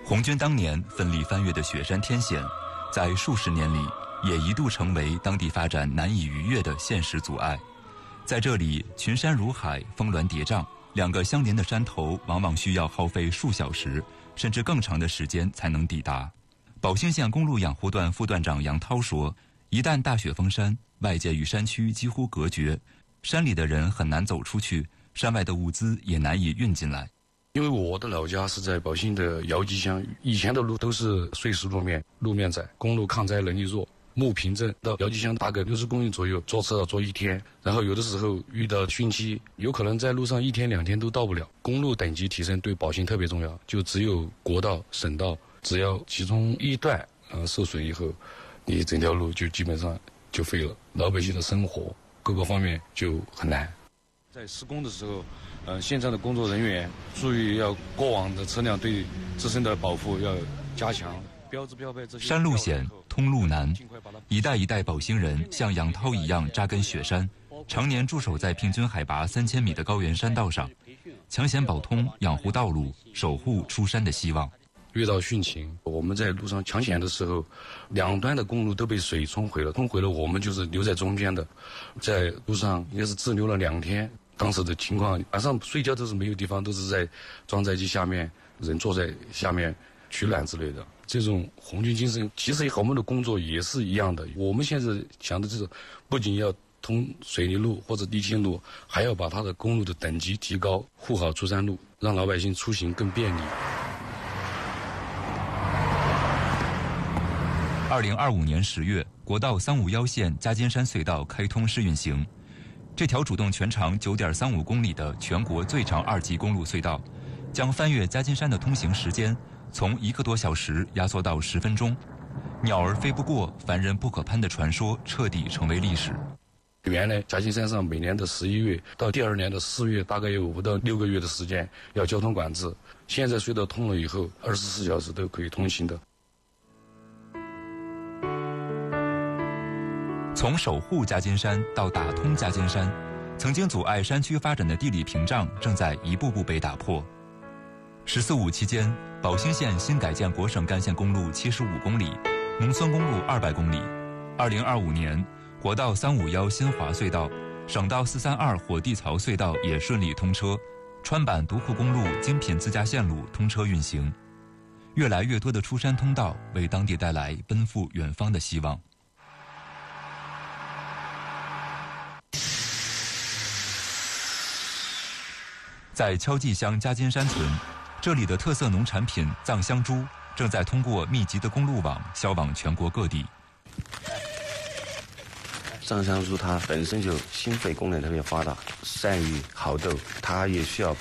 红军当年奋力翻越的雪山天险，在数十年里也一度成为当地发展难以逾越的现实阻碍。在这里，群山如海，峰峦叠嶂，两个相连的山头往往需要耗费数小时甚至更长的时间才能抵达。宝兴县公路养护段副段长杨涛说，一旦大雪封山，外界与山区几乎隔绝，山里的人很难走出去，山外的物资也难以运进来。 因为我的老家是在宝兴的姚集乡，以前的路都是碎石路面，路面窄，公路抗灾能力弱。木坪镇到姚集乡大概60公里左右，坐车要坐1天，然后有的时候遇到汛期，有可能在路上1天2天都到不了。公路等级提升对宝兴特别重要，就只有国道、省道，只要其中一段受损以后，你整条路就基本上就废了，老百姓的生活各个方面就很难。在施工的时候，现场的工作人员注意要过往的车辆对自身的保护要加强。标志标配这些山路险，通路难，一代一代宝兴人像杨涛一样扎根雪山，常年驻守在平均海拔3000米的高原山道上，抢险保通，养护道路，守护出山的希望。 遇到汛情，我们在路上抢险的时候，两端的公路都被水冲毁了，我们就是留在中间的，在路上应该是滞留了2天。当时的情况，晚上睡觉都是没有地方，都是在装载机下面，人坐在下面取暖之类的。这种红军精神其实和我们的工作也是一样的。我们现在想的就是不仅要通水泥路或者地线路，还要把它的公路的等级提高，护好出山路，让老百姓出行更便利。 2025年10月，国道351线加尖山隧道开通试运行。这条主动全长9.35公里的全国最长2级公路隧道，将翻越加尖山的通行时间从1个多小时压缩到10分钟。鸟儿飞不过，凡人不可攀的传说彻底成为历史。 原来嘉兴山上每年的11月到第2年的4月，大概有5到6个月的时间要交通管制。现在隧道通了以后，24小时都可以通行的。 从守护加尖山到打通加尖山，曾经阻碍山区发展的地理屏障正在一步步被打破。14·5期间，宝兴县新改建国省干线公路75公里，农村公路200公里。2025年，国道351新华隧道、省道432火地槽隧道也顺利通车，川版独库公路精品自驾线路通车运行。越来越多的出山通道为当地带来奔赴远方的希望。在敲记乡加尖山村，这里的特色农产品藏香猪正在通过密集的公路网销往全国各地。 藏香猪它本身就心肺功能特别发达，善于好斗，它也需要